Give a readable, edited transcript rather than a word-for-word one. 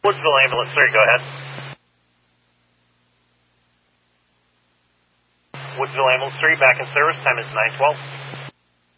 Woodsville Ambulance 3, go ahead. Woodsville Ambulance 3, back in service, time is 9:12.